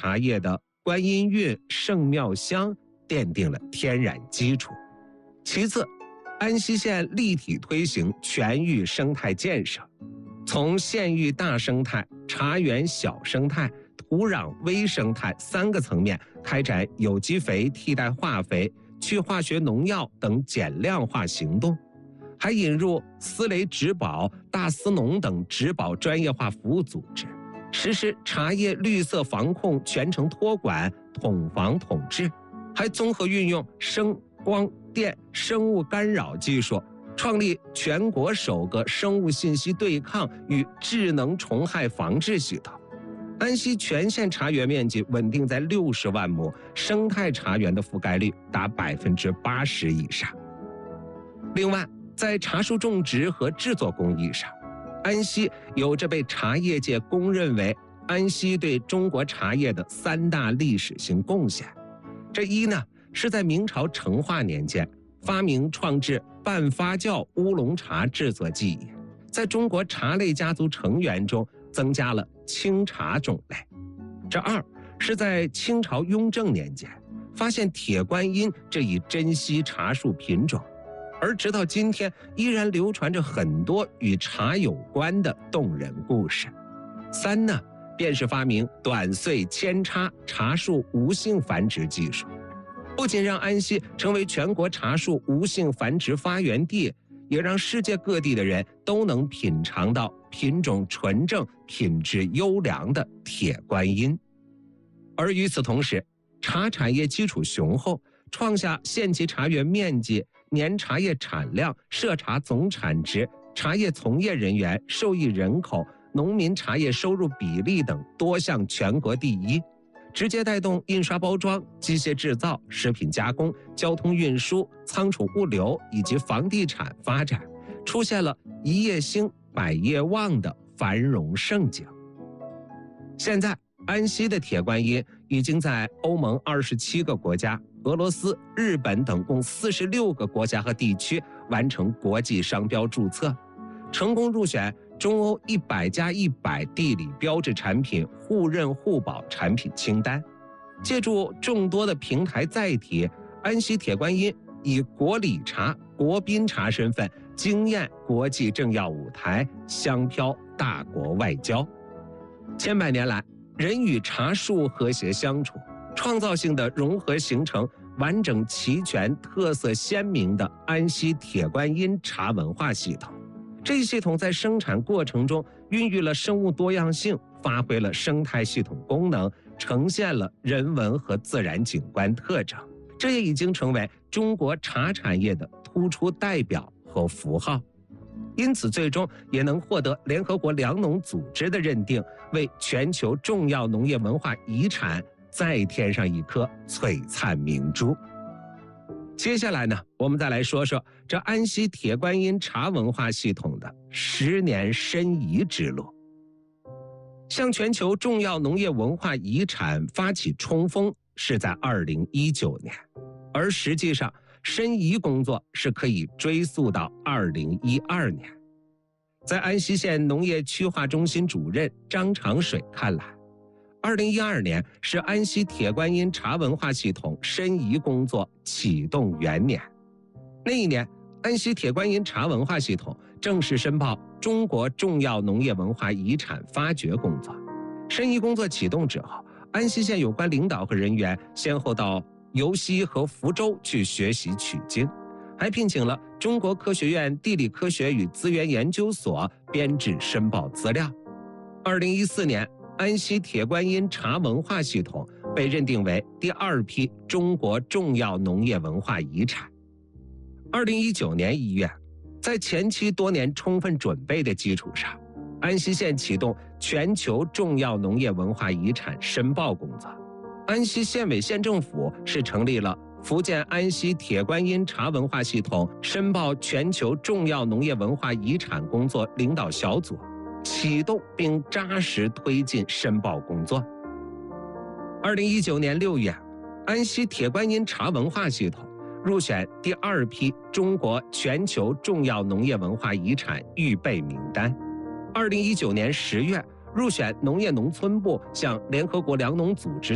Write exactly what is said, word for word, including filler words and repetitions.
茶叶的观音韵、圣妙香奠定了天然基础。其次，安溪县立体推行全域生态建设，从县域大生态、茶园小生态、土壤微生态三个层面开展有机肥替代化肥、去化学农药等减量化行动，还引入丝雷植保、大丝农等植保专业化服务组织，实施茶叶绿色防控全程托管、统防统治，还综合运用声、光、电、生物干扰技术，创立全国首个生物信息对抗与智能虫害防治系统。安溪全县茶园面积稳定在六十万亩，生态茶园的覆盖率达百分之八十以上。另外，在茶树种植和制作工艺上，安溪有着被茶叶界公认为安溪对中国茶叶的三大历史性贡献。这一呢，是在明朝成化年间发明创制半发酵乌龙茶制作技艺，在中国茶类家族成员中增加了清茶种类。这二是在清朝雍正年间发现铁观音这一珍稀茶树品种，而直到今天依然流传着很多与茶有关的动人故事。三呢，便是发明短穗扦插茶树无性繁殖技术，不仅让安溪成为全国茶树无性繁殖发源地，也让世界各地的人都能品尝到品种纯正、品质优良的铁观音。而与此同时，茶产业基础雄厚，创下县级茶园面积、年茶叶产量、涉茶总产值、茶叶从业人员、受益人口、农民茶叶收入比例等多项全国第一，直接带动印刷包装、机械制造、食品加工、交通运输、仓储物流以及房地产发展，出现了一夜兴、百业旺的繁荣盛景。现在，安溪的铁观音已经在欧盟二十七个国家、俄罗斯、日本等共四十六个国家和地区完成国际商标注册，成功入选中欧一百加一百地理标志产品互认互保产品清单。借助众多的平台载体，安溪铁观音以国礼茶、国宾茶身份惊艳国际政要舞台，香飘大国外交。千百年来，人与茶树和谐相处，创造性的融合形成完整齐全、特色鲜明的安溪铁观音茶文化系统。这一系统在生产过程中孕育了生物多样性，发挥了生态系统功能，呈现了人文和自然景观特征。这也已经成为中国茶产业的突出代表和符号，因此最终也能获得联合国粮农组织的认定，为全球重要农业文化遗产再添上一颗璀璨明珠。接下来呢，我们再来说说这安溪铁观音茶文化系统的十年申遗之路。向全球重要农业文化遗产发起冲锋是在二零一九年，而实际上申遗工作是可以追溯到二零一二年。在安溪县农业区划中心主任张长水看来，二零一二年是安溪铁观音茶文化系统申遗工作启动元年。那一年，安溪铁观音茶文化系统正式申报中国重要农业文化遗产发掘工作。申遗工作启动之后，安溪县有关领导和人员先后到尤溪和福州去学习取经，还聘请了中国科学院地理科学与资源研究所编制申报资料。二零一四年，安溪铁观音茶文化系统被认定为第二批中国重要农业文化遗产。二零一九年一月，在前期多年充分准备的基础上，安溪县启动全球重要农业文化遗产申报工作。安溪县委县政府是成立了福建安溪铁观音茶文化系统申报全球重要农业文化遗产工作领导小组，启动并扎实推进申报工作。二零一九年六月，安溪铁观音茶文化系统入选第二批中国全球重要农业文化遗产预备名单。二零一九年十月，入选农业农村部向联合国粮农组织